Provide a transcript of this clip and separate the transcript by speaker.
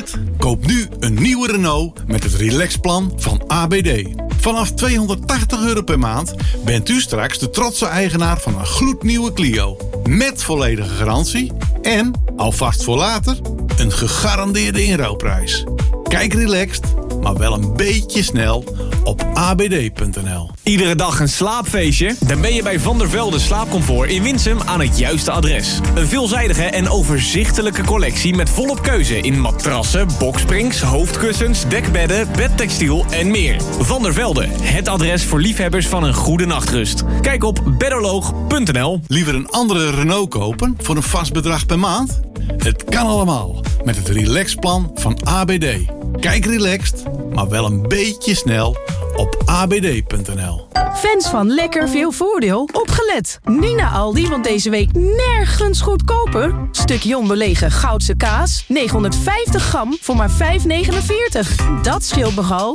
Speaker 1: zit? Koop nu een nieuwe Renault met het Relax-plan van ABD. Vanaf €280 per maand bent u straks de trotse eigenaar van een gloednieuwe Clio. Met volledige garantie en, alvast voor later, een gegarandeerde inruilprijs. Kijk relaxed, maar wel een beetje snel op abd.nl.
Speaker 2: Iedere dag een slaapfeestje? Dan ben je bij Van der Velde Slaapcomfort in Winsum aan het juiste adres. Een veelzijdige en overzichtelijke collectie met volop keuze in matrassen, boksprings, hoofdkussens, dekbedden, bedtextiel en meer. Van der Velde, het adres voor liefhebbers van een goede nachtrust. Kijk op bedderloog.nl.
Speaker 1: Liever een andere Renault kopen voor een vast bedrag per maand? Het kan allemaal met het Relax-plan van ABD. Kijk relaxed, maar wel een beetje snel op abd.nl.
Speaker 3: Fans van lekker veel voordeel, opgelet. Nu naar Aldi, want deze week nergens goedkoper. Stukje onbelegen Goudse kaas, 950 gram voor maar €5,49. Dat scheelt nogal.